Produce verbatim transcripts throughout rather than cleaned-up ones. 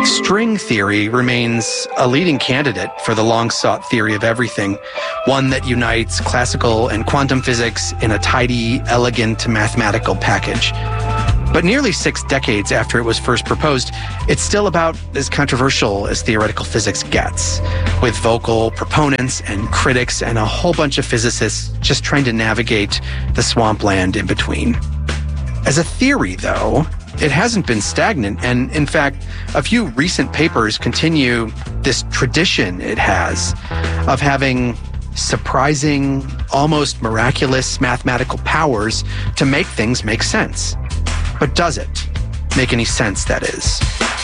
String theory remains a leading candidate for the long-sought theory of everything, one that unites classical and quantum physics in a tidy, elegant mathematical package. But nearly six decades after it was first proposed, it's still about as controversial as theoretical physics gets, with vocal proponents and critics and a whole bunch of physicists just trying to navigate the swampland in between. As a theory, though, it hasn't been stagnant, and in fact, a few recent papers continue this tradition it has of having surprising, almost miraculous mathematical powers to make things make sense. But does it make any sense, that is?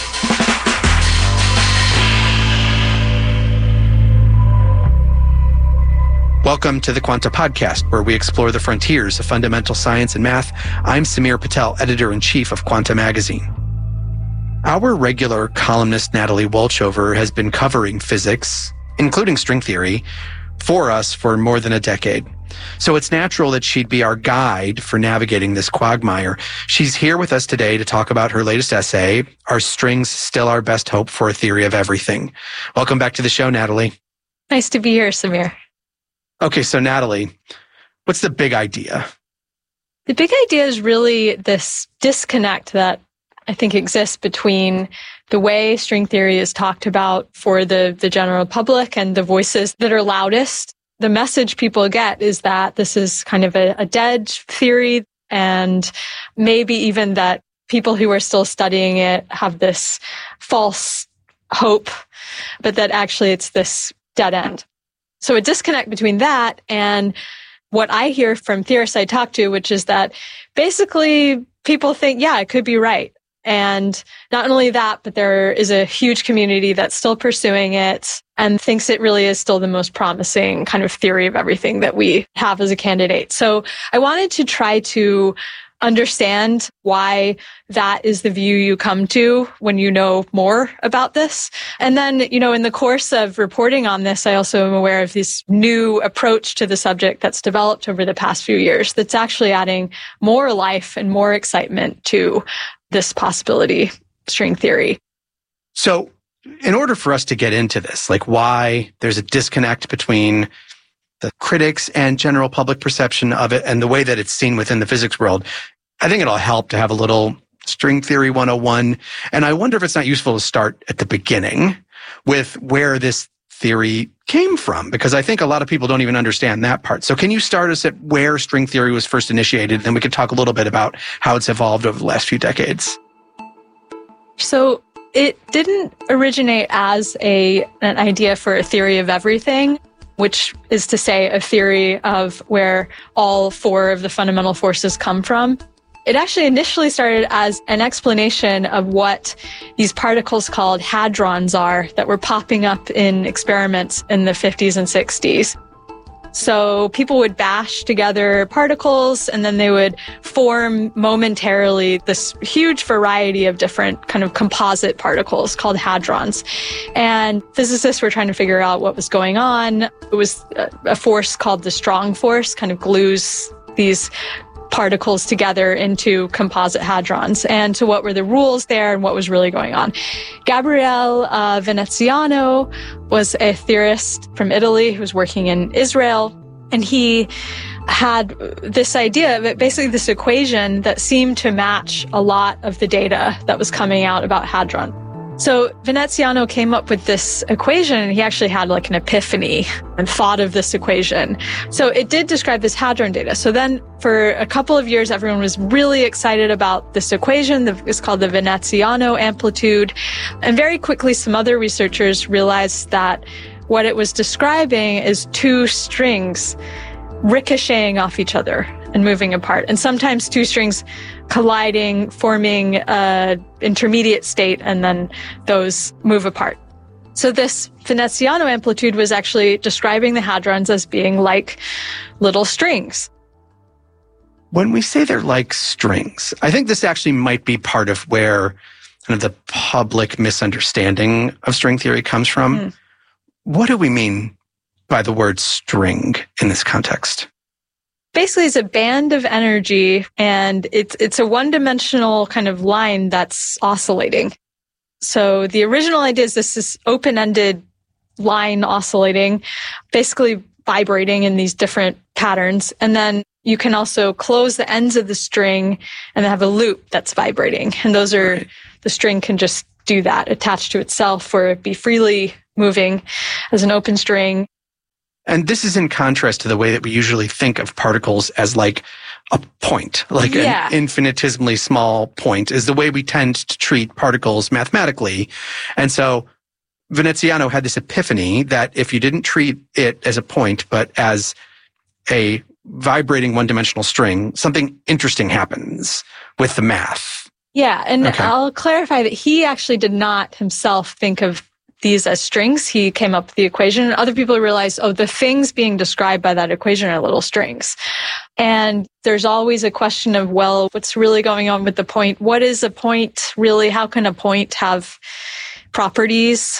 Welcome to the Quanta Podcast, where we explore the frontiers of fundamental science and math. I'm Samir Patel, editor-in-chief of Quanta Magazine. Our regular columnist Natalie Wolchover has been covering physics, including string theory, for us for more than a decade. So it's natural that she'd be our guide for navigating this quagmire. She's here with us today to talk about her latest essay, Are Strings Still Our Best Hope for a Theory of Everything? Welcome back to the show, Natalie. Nice to be here, Samir. Okay, so Natalie, what's the big idea? The big idea is really this disconnect that I think exists between the way string theory is talked about for the, the general public and the voices that are loudest. The message people get is that this is kind of a, a dead theory, and maybe even that people who are still studying it have this false hope, but that actually it's this dead end. So a disconnect between that and what I hear from theorists I talk to, which is that basically people think, yeah, it could be right. And not only that, but there is a huge community that's still pursuing it and thinks it really is still the most promising kind of theory of everything that we have as a candidate. So I wanted to try to understand why that is the view you come to when you know more about this. And then, you know, in the course of reporting on this, I also am aware of this new approach to the subject that's developed over the past few years that's actually adding more life and more excitement to this possibility, string theory. So in order for us to get into this, like why there's a disconnect between the critics and general public perception of it and the way that it's seen within the physics world, I think it'll help to have a little string theory one oh one. And I wonder if it's not useful to start at the beginning with where this theory came from, because I think a lot of people don't even understand that part. So can you start us at where string theory was first initiated? Then we can talk a little bit about how it's evolved over the last few decades. So it didn't originate as a an idea for a theory of everything, which is to say a theory of where all four of the fundamental forces come from. It actually initially started as an explanation of what these particles called hadrons are that were popping up in experiments in the fifties and sixties. So people would bash together particles and then they would form momentarily this huge variety of different kind of composite particles called hadrons. And physicists were trying to figure out what was going on. It was a force called the strong force, kind of glues these particles together into composite hadrons, and so what were the rules there and what was really going on. Gabriele uh, Veneziano was a theorist from Italy who was working in Israel, and he had this idea of basically this equation that seemed to match a lot of the data that was coming out about hadron. So Veneziano came up with this equation, and he actually had like an epiphany and thought of this equation. So it did describe this hadron data. So then for a couple of years, everyone was really excited about this equation. It's called the Veneziano amplitude. And very quickly, some other researchers realized that what it was describing is two strings ricocheting off each other and moving apart. And sometimes two strings colliding, forming an intermediate state, and then those move apart. So this Veneziano amplitude was actually describing the hadrons as being like little strings. When we say they're like strings, I think this actually might be part of where kind of the public misunderstanding of string theory comes from. Mm. What do we mean by the word string in this context? Basically, it's a band of energy, and it's it's a one-dimensional kind of line that's oscillating. So the original idea is this is open-ended line oscillating, basically vibrating in these different patterns. And then you can also close the ends of the string and then have a loop that's vibrating. And those are, right. The string can just do that, attach to itself, or be freely moving as an open string. And this is in contrast to the way that we usually think of particles as like a point, like yeah. an infinitesimally small point is the way we tend to treat particles mathematically. And so Veneziano had this epiphany that if you didn't treat it as a point, but as a vibrating one-dimensional string, something interesting happens with the math. Yeah, and okay. I'll clarify that he actually did not himself think of these as strings. He came up with the equation, and other people realized, oh, the things being described by that equation are little strings. And there's always a question of, well, what's really going on with the point? What is a point really? How can a point have properties?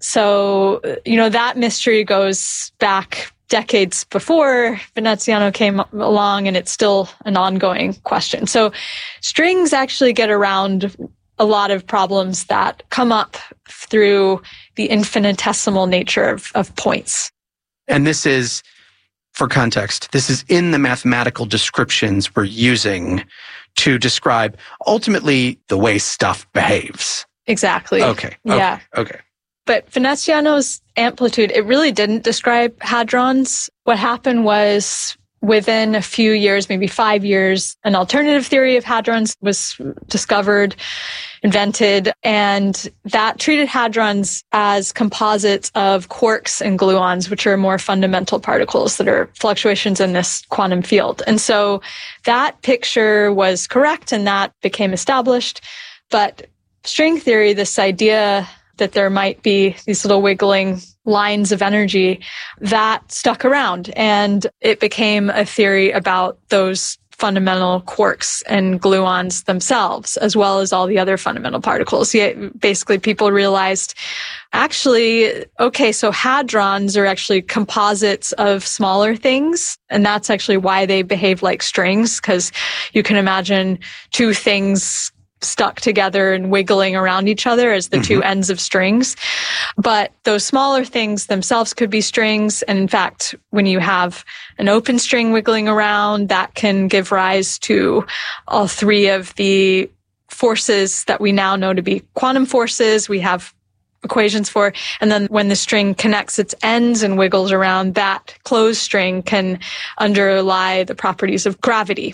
So, you know, that mystery goes back decades before Veneziano came along, and it's still an ongoing question. So strings actually get around a lot of problems that come up through the infinitesimal nature of, of points. And this is, for context, this is in the mathematical descriptions we're using to describe ultimately the way stuff behaves. Exactly. Okay. Yeah. Okay. okay. But Veneziano's amplitude, it really didn't describe hadrons. What happened was within a few years, maybe five years, an alternative theory of hadrons was discovered, invented, and that treated hadrons as composites of quarks and gluons, which are more fundamental particles that are fluctuations in this quantum field. And so that picture was correct, and that became established. But string theory, this idea that there might be these little wiggling lines of energy, that stuck around, and it became a theory about those fundamental quarks and gluons themselves, as well as all the other fundamental particles. Yeah, basically, people realized, actually, okay, so hadrons are actually composites of smaller things, and that's actually why they behave like strings, because you can imagine two things stuck together and wiggling around each other as the mm-hmm. two ends of strings. But those smaller things themselves could be strings. And in fact, when you have an open string wiggling around, that can give rise to all three of the forces that we now know to be quantum forces. We have equations for. And then when the string connects its ends and wiggles around, that closed string can underlie the properties of gravity.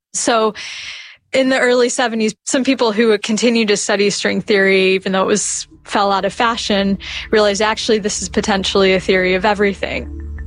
So in the early seventies, some people who would continue to study string theory, even though it was fell out of fashion, realized actually this is potentially a theory of everything.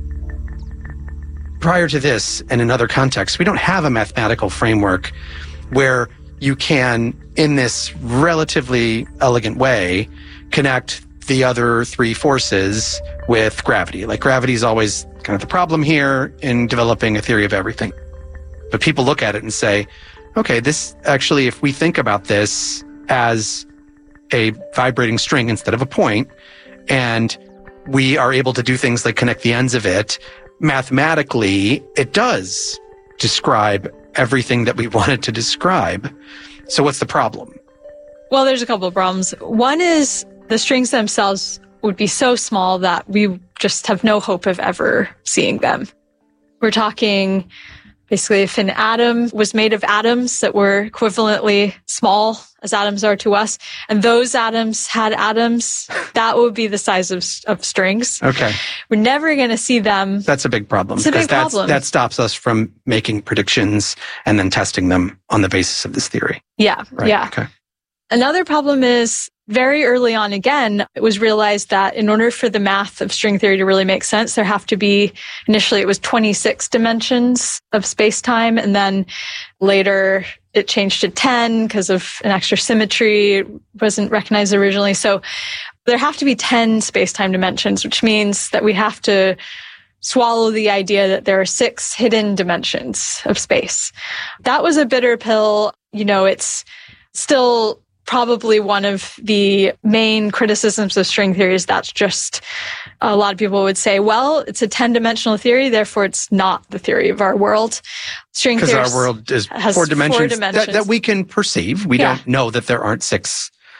Prior to this, and in other contexts, we don't have a mathematical framework where you can, in this relatively elegant way, connect the other three forces with gravity. Like gravity is always kind of the problem here in developing a theory of everything. But people look at it and say, okay, this actually, if we think about this as a vibrating string instead of a point, and we are able to do things like connect the ends of it, mathematically, it does describe everything that we wanted to describe. So what's the problem? Well, there's a couple of problems. One is the strings themselves would be so small that we just have no hope of ever seeing them. We're talking basically if an atom was made of atoms that were equivalently small as atoms are to us, and those atoms had atoms, that would be the size of, of strings. Okay. We're never going to see them. That's a big problem. It's a big that's, problem. That stops us from making predictions and then testing them on the basis of this theory. Yeah. Right. Yeah. Okay. Another problem is very early on, again, it was realized that in order for the math of string theory to really make sense, there have to be, initially it was twenty-six dimensions of space-time, and then later it changed to ten because of an extra symmetry. It wasn't recognized originally. So there have to be ten space-time dimensions, which means that we have to swallow the idea that there are six hidden dimensions of space. That was a bitter pill. You know, it's still probably one of the main criticisms of string theory is that's just, a lot of people would say, well, it's a ten-dimensional theory, therefore it's not the theory of our world. String theory because our world is four dimensions, four dimensions. That, that we can perceive. We yeah. don't know that there aren't six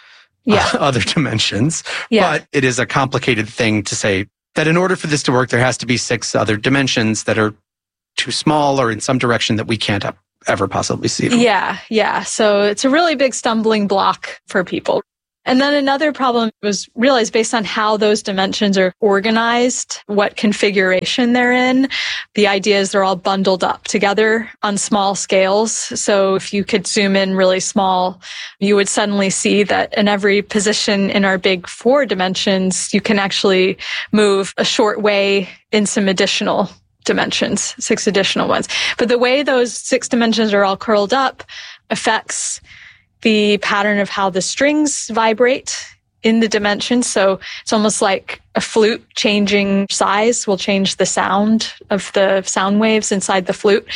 yeah. other dimensions. Yeah. But it is a complicated thing to say that in order for this to work, there has to be six other dimensions that are too small or in some direction that we can't ever possibly see them. Yeah, yeah. So it's a really big stumbling block for people. And then another problem was realized based on how those dimensions are organized, what configuration they're in. The idea is they're all bundled up together on small scales. So if you could zoom in really small, you would suddenly see that in every position in our big four dimensions, you can actually move a short way in some additional dimensions, six additional ones. But the way those six dimensions are all curled up affects the pattern of how the strings vibrate in the dimensions. So it's almost like a flute changing size will change the sound of the sound waves inside the flute.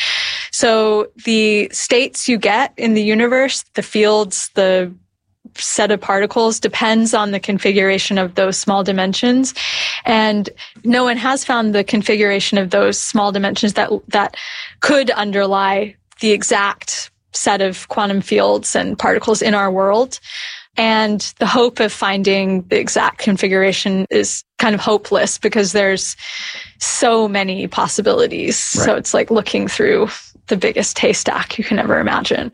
So the states you get in the universe, the fields, the set of particles depends on the configuration of those small dimensions. And no one has found the configuration of those small dimensions that that could underlie the exact set of quantum fields and particles in our world. And the hope of finding the exact configuration is kind of hopeless because there's so many possibilities. Right. So it's like looking through the biggest haystack you can ever imagine.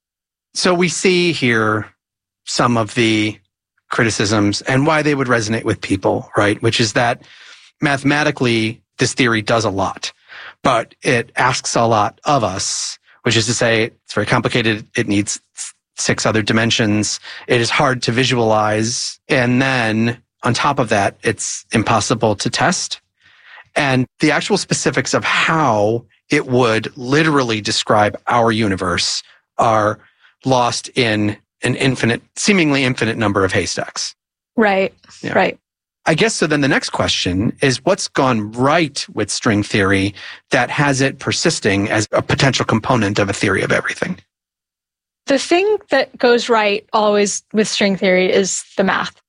So we see here some of the criticisms and why they would resonate with people, right? Which is that mathematically, this theory does a lot, but it asks a lot of us, which is to say it's very complicated. It needs six other dimensions. It is hard to visualize. And then on top of that, it's impossible to test. And the actual specifics of how it would literally describe our universe are lost in an infinite, seemingly infinite number of haystacks. Right, Yeah. right. I guess so then the next question is what's gone right with string theory that has it persisting as a potential component of a theory of everything? The thing that goes right always with string theory is the math.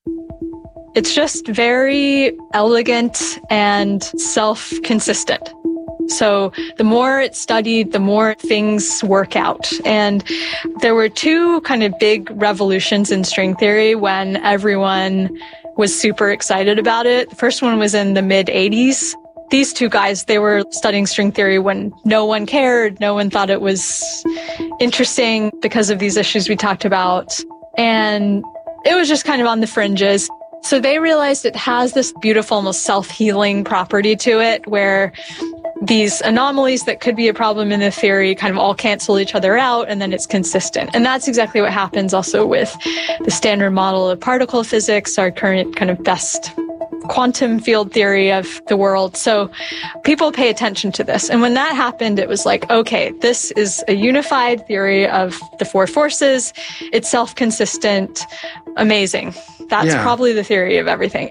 It's just very elegant and self-consistent. So the more it's studied, the more things work out. And there were two kind of big revolutions in string theory when everyone was super excited about it. The first one was in the mid eighties. These two guys, they were studying string theory when no one cared. No one thought it was interesting because of these issues we talked about. And it was just kind of on the fringes. So they realized it has this beautiful, almost self-healing property to it where these anomalies that could be a problem in the theory kind of all cancel each other out, and then it's consistent. And that's exactly what happens also with the standard model of particle physics, our current kind of best quantum field theory of the world. So people pay attention to this. And when that happened, it was like, okay, this is a unified theory of the four forces. It's self-consistent. Amazing. That's Yeah. probably the theory of everything.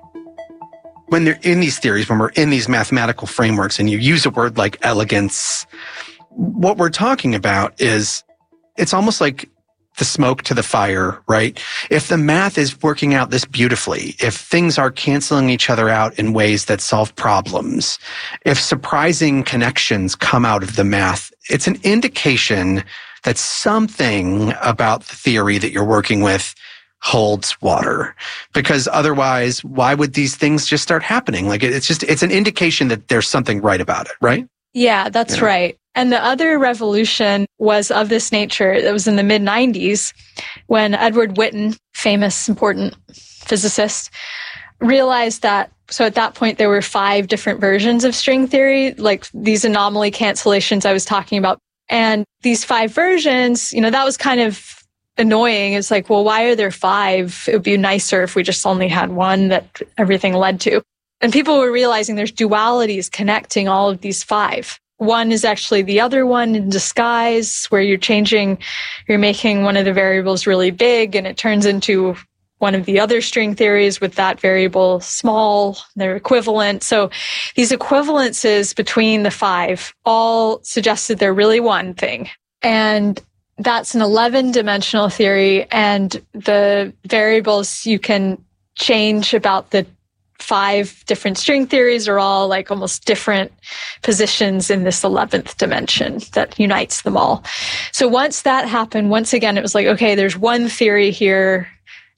When they're in these theories, when we're in these mathematical frameworks and you use a word like elegance, what we're talking about is it's almost like the smoke to the fire, right? If the math is working out this beautifully, if things are canceling each other out in ways that solve problems, if surprising connections come out of the math, it's an indication that something about the theory that you're working with holds water. Because otherwise, why would these things just start happening? Like it's just, it's an indication that there's something right about it, right? Yeah, that's Yeah. right. And the other revolution was of this nature. It was in the mid nineties when Edward Witten, famous, important physicist, realized that, so at that point, there were five different versions of string theory, like these anomaly cancellations I was talking about. And these five versions, you know, that was kind of annoying. It's like, well, why are there five? It would be nicer if we just only had one that everything led to. And people were realizing there's dualities connecting all of these five. One is actually the other one in disguise, where you're changing, you're making one of the variables really big and it turns into one of the other string theories with that variable small, they're equivalent. So these equivalences between the five all suggested they're really one thing. And that's an eleven dimensional theory, and the variables you can change about the five different string theories are all like almost different positions in this eleventh dimension that unites them all. So once that happened, once again, it was like, okay, there's one theory here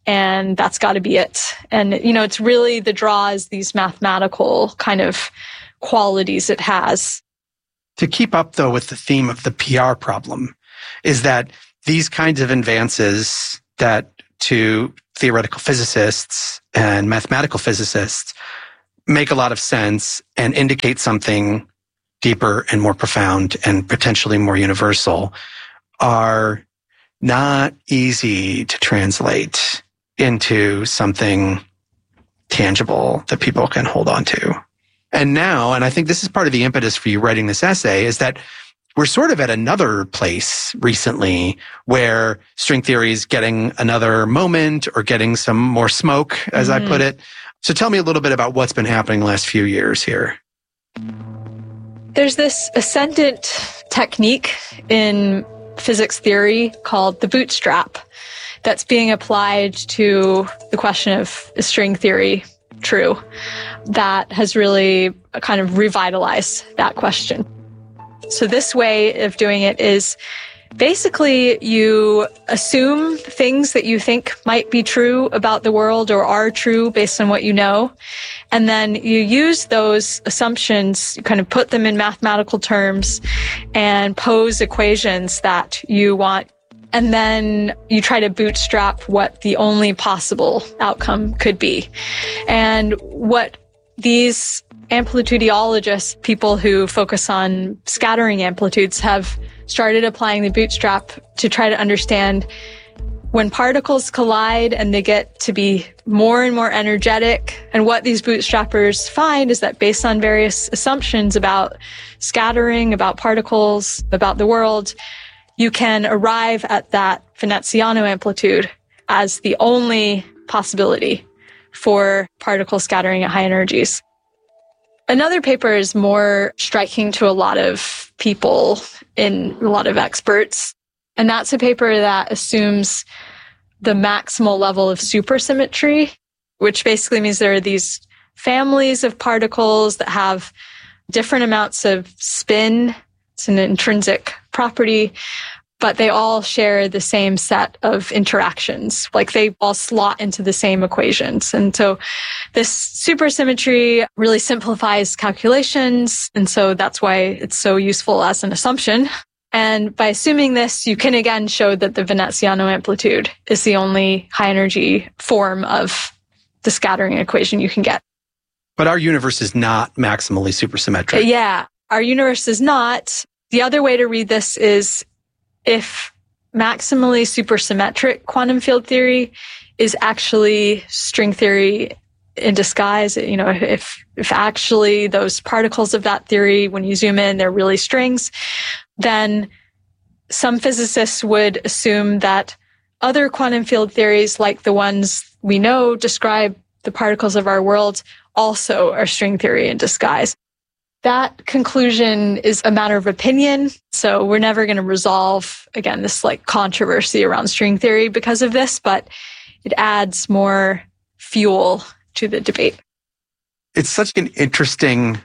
and that's got to be it. And, you know, it's really the draw is these mathematical kind of qualities it has. To keep up, though, with the theme of the P R problem, is that these kinds of advances that to theoretical physicists and mathematical physicists make a lot of sense and indicate something deeper and more profound and potentially more universal are not easy to translate into something tangible that people can hold on to. And now, and I think this is part of the impetus for you writing this essay, is that we're sort of at another place recently where string theory is getting another moment or getting some more smoke, as mm-hmm. I put it. So tell me a little bit about what's been happening the last few years here. There's this ascendant technique in physics theory called the bootstrap that's being applied to the question of is string theory true? That has really kind of revitalized that question. So this way of doing it is basically you assume things that you think might be true about the world or are true based on what you know. And then you use those assumptions, you kind of put them in mathematical terms and pose equations that you want. And then you try to bootstrap what the only possible outcome could be. And what these amplitudiologists, people who focus on scattering amplitudes, have started applying the bootstrap to try to understand when particles collide and they get to be more and more energetic. And what these bootstrappers find is that based on various assumptions about scattering, about particles, about the world, you can arrive at that Veneziano amplitude as the only possibility for particle scattering at high energies. Another paper is more striking to a lot of people and a lot of experts, and that's a paper that assumes the maximal level of supersymmetry, which basically means there are these families of particles that have different amounts of spin. It's an intrinsic property, but they all share the same set of interactions. Like they all slot into the same equations. And so this supersymmetry really simplifies calculations. And so that's why it's so useful as an assumption. And by assuming this, you can again show that the Veneziano amplitude is the only high energy form of the scattering equation you can get. But our universe is not maximally supersymmetric. Yeah, our universe is not. The other way to read this is if maximally supersymmetric quantum field theory is actually string theory in disguise, you know, if if actually those particles of that theory, when you zoom in, they're really strings, then some physicists would assume that other quantum field theories, like the ones we know describe the particles of our world, also are string theory in disguise. That conclusion is a matter of opinion. So we're never going to resolve, again, this like controversy around string theory because of this, but it adds more fuel to the debate. It's such an interesting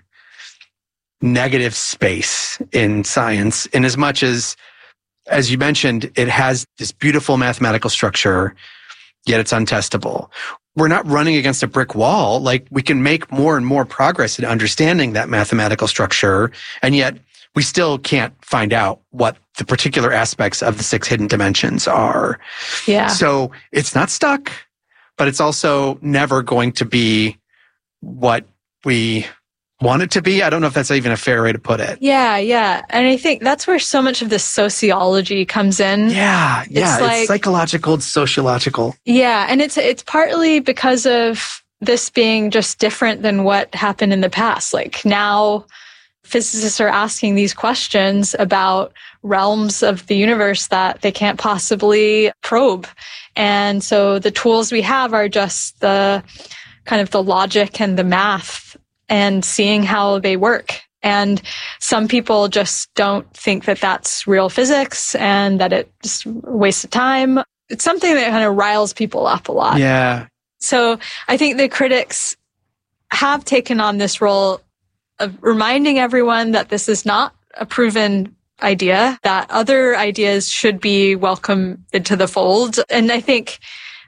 negative space in science, in as much as, as you mentioned, it has this beautiful mathematical structure, yet it's untestable. We're not running against a brick wall. Like, we can make more and more progress in understanding that mathematical structure, and yet we still can't find out what the particular aspects of the six hidden dimensions are. Yeah. So it's not stuck, but it's also never going to be what we want it to be. I don't know if that's even a fair way to put it. Yeah, yeah. And I think that's where so much of the sociology comes in. Yeah, yeah. It's, like, it's psychological, it's sociological. Yeah, and it's it's partly because of this being just different than what happened in the past. Like now, physicists are asking these questions about realms of the universe that they can't possibly probe. And so the tools we have are just the kind of the logic and the math and seeing how they work. And some people just don't think that that's real physics and that it's a waste of time. It's something that kind of riles people up a lot. Yeah. So I think the critics have taken on this role of reminding everyone that this is not a proven idea, that other ideas should be welcomed into the fold. And I think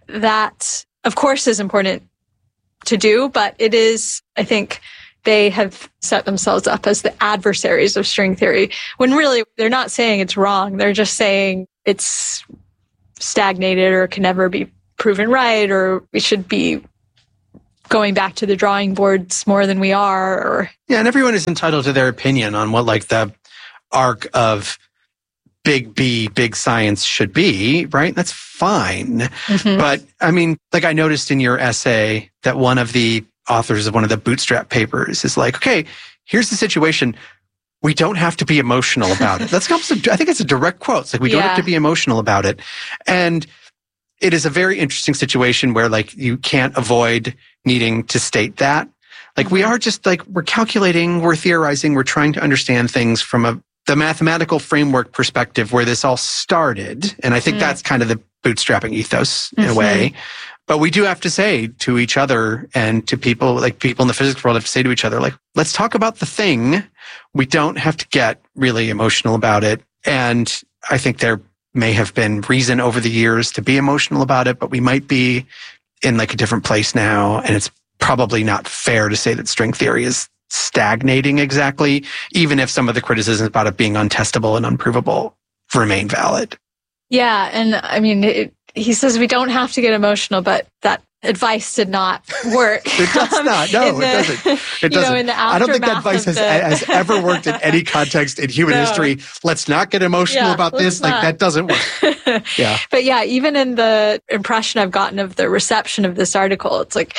that, of course, is important to do, but it is, I think, they have set themselves up as the adversaries of string theory, when really they're not saying it's wrong. They're just saying it's stagnated or can never be proven right, or we should be going back to the drawing boards more than we are. Or yeah, and everyone is entitled to their opinion on what like the arc of big B, big science should be, right? That's fine. Mm-hmm. But I mean, like I noticed in your essay that one of the authors of one of the Bootstrap papers is like, okay, here's the situation. We don't have to be emotional about it. That's almost a, I think it's a direct quote. It's like, we yeah. don't have to be emotional about it. And it is a very interesting situation where like you can't avoid needing to state that. Like we are just like, we're calculating, we're theorizing, we're trying to understand things from a the mathematical framework perspective where this all started. And I think mm. that's kind of the bootstrapping ethos in mm-hmm. a way. But we do have to say to each other and to people, like people in the physics world have to say to each other, like, let's talk about the thing. We don't have to get really emotional about it. And I think there may have been reason over the years to be emotional about it, but we might be in like a different place now. And it's probably not fair to say that string theory is stagnating exactly, even if some of the criticisms about it being untestable and unprovable remain valid. Yeah. And I mean, it, he says we don't have to get emotional, but that advice did not work. It does not. No, the, it doesn't. It doesn't. Know, in the I don't think that advice has, the... has ever worked in any context in human no. history. Let's not get emotional yeah, about this. not. Like that doesn't work. Yeah. But yeah, even in the impression I've gotten of the reception of this article, it's like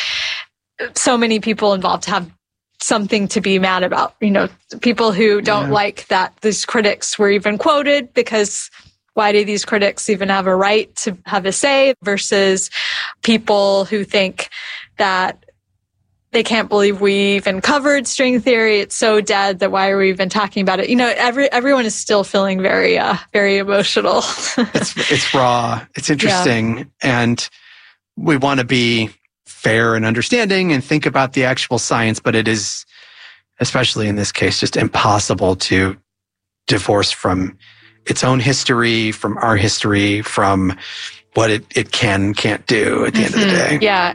so many people involved have something to be mad about. You know, people who don't yeah. like that these critics were even quoted, because why do these critics even have a right to have a say, versus people who think that they can't believe we even covered string theory. It's so dead that why are we even talking about it? You know, every everyone is still feeling very, uh, very emotional. it's it's raw. It's interesting, yeah. and we want to be fair and understanding and think about the actual science, but it is, especially in this case, just impossible to divorce from its own history, from our history, from what it, it can, can't do at the mm-hmm. end of the day. Yeah.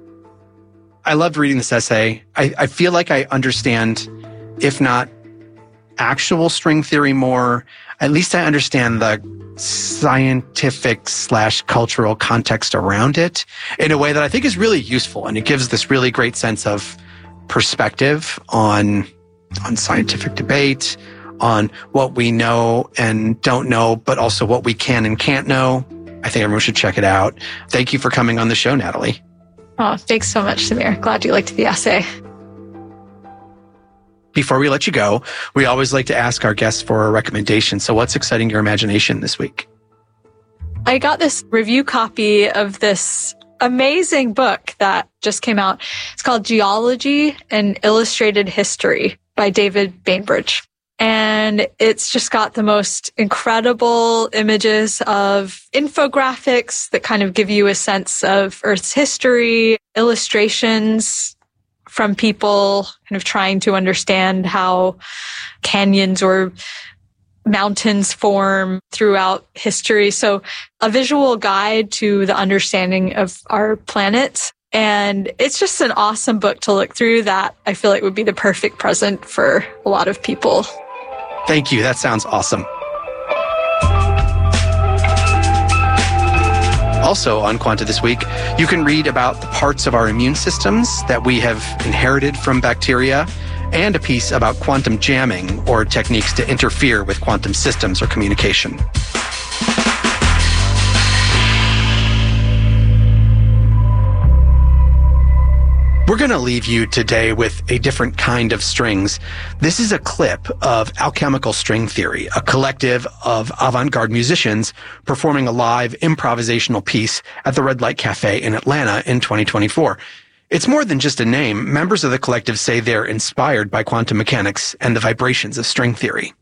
I loved reading this essay. I, I feel like I understand, if not actual string theory more, at least I understand the scientific slash cultural context around it in a way that I think is really useful. And it gives this really great sense of perspective on, on scientific debate, on what we know and don't know, but also what we can and can't know. I think everyone should check it out. Thank you for coming on the show, Natalie. Oh, thanks so much, Samir. Glad you liked the essay. Before we let you go, we always like to ask our guests for a recommendation. So what's exciting your imagination this week? I got this review copy of this amazing book that just came out. It's called Geology: An Illustrated History by David Bainbridge. And it's just got the most incredible images of infographics that kind of give you a sense of Earth's history, illustrations from people kind of trying to understand how canyons or mountains form throughout history. So a visual guide to the understanding of our planet. And it's just an awesome book to look through that I feel like would be the perfect present for a lot of people. Thank you. That sounds awesome. Also on Quanta this week, you can read about the parts of our immune systems that we have inherited from bacteria, and a piece about quantum jamming, or techniques to interfere with quantum systems or communication. We're going to leave you today with a different kind of strings. This is a clip of Alchemical String Theory, a collective of avant-garde musicians performing a live improvisational piece at the Red Light Cafe in Atlanta in twenty twenty-four. It's more than just a name. Members of the collective say they're inspired by quantum mechanics and the vibrations of string theory.